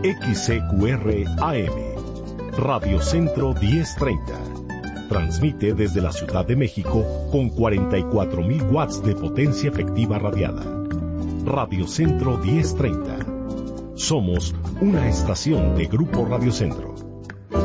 XCQR AM, Radio Centro 1030. Transmite desde la Ciudad de México con 44.000 watts de potencia efectiva radiada. Radio Centro 1030. Somos una estación de Grupo Radio Centro.